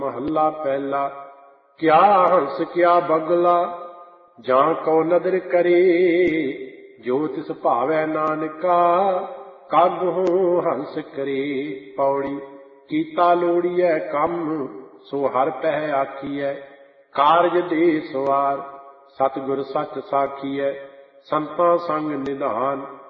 महला पहला। क्या हंस क्या बगला जां को नदर करे, जो तिस भावै नानका कागहु हंस करे। पौड़ी। कीता लोड़िए कम सो हर पह आखिए, कारज दे सवार सतगुर सच साखीए। संतां संग निधान